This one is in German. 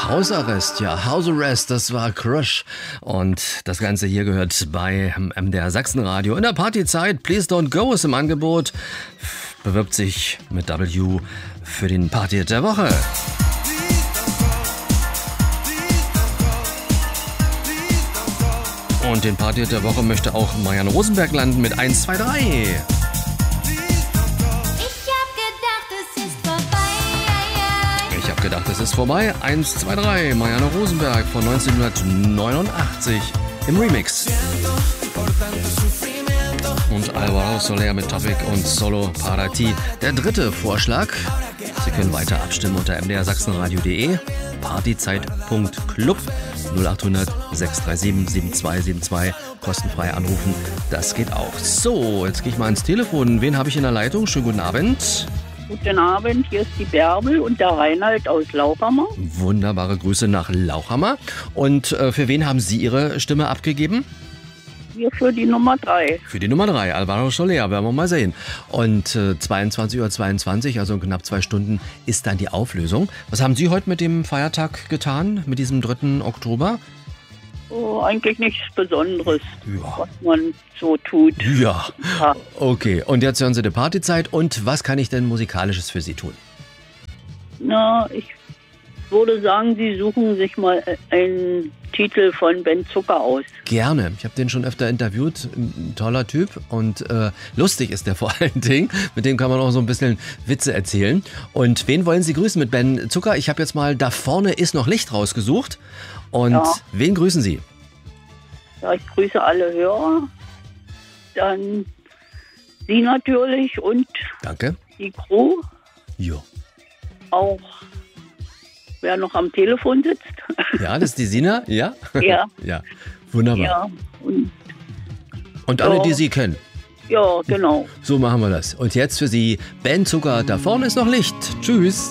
Hausarrest, ja, House Arrest, das war Crush. Und das Ganze hier gehört bei MDR Sachsenradio. In der Partyzeit, Please Don't Go ist im Angebot. Bewirbt sich mit W für den Party-Hit der Woche. Und den Party-Hit der Woche möchte auch Marianne Rosenberg landen mit 1, 2, 3. Ich hab gedacht, es ist vorbei. 1, 2, 3. Marianne Rosenberg von 1989 im Remix. Und Alvaro Soler mit Topic und Solo para ti. Der dritte Vorschlag. Sie können weiter abstimmen unter mdrsachsenradio.de. Partyzeit.club 0800 637 7272. Kostenfrei anrufen. Das geht auch. So, jetzt gehe ich mal ans Telefon. Wen habe ich in der Leitung? Schönen guten Abend. Guten Abend, hier ist die Bärbel und der Reinhard aus Lauchhammer. Wunderbare Grüße nach Lauchhammer. Und für wen haben Sie Ihre Stimme abgegeben? Hier für die Nummer 3. Für die Nummer 3, Alvaro Soler, werden wir mal sehen. Und 22:22 Uhr, also in knapp 2 Stunden, ist dann die Auflösung. Was haben Sie heute mit dem Feiertag getan, mit diesem 3. Oktober? Oh, eigentlich nichts Besonderes, Ja. was man so tut. Ja, okay. Und jetzt hören Sie die Partyzeit. Und was kann ich denn Musikalisches für Sie tun? Na, ich würde sagen, Sie suchen sich mal einen Titel von Ben Zucker aus. Gerne. Ich habe den schon öfter interviewt. Ein toller Typ und lustig ist der vor allen Dingen. Mit dem kann man auch so ein bisschen Witze erzählen. Und wen wollen Sie grüßen mit Ben Zucker? Ich habe jetzt mal Da vorne ist noch Licht rausgesucht. Und Ja. wen grüßen Sie? Ja, ich grüße alle Hörer. Dann Sie natürlich und Danke. die Crew. Jo. Auch wer noch am Telefon sitzt. Ja, das ist die Sina? Ja? Ja. Ja, wunderbar. Ja, Und alle, Ja. die Sie kennen. ja, genau. So machen wir das. Und jetzt für Sie Ben Zucker. Da vorne ist noch Licht. Tschüss.